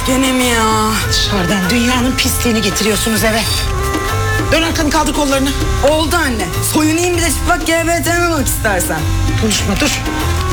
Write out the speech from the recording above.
Gene mi ya? Dışarıdan dünyanın pisliğini getiriyorsunuz eve. Dön arkanı, kaldır kollarını. Oldu anne. Soyunayım bir de çıplak GBT'me bak istersen. Konuşma, dur.